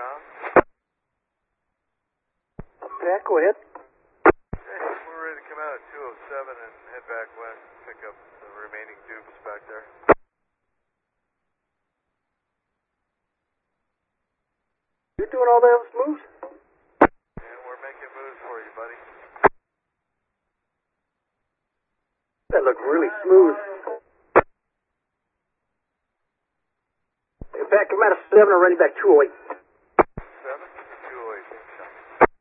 John. Pat, go ahead. Hey, we're ready to come out at 207 and head back west, pick up the remaining dupes back there. You doing all those moves? And we're making moves for you, buddy. That looked really smooth. Hey, Pat, come out of 7 already, back 208.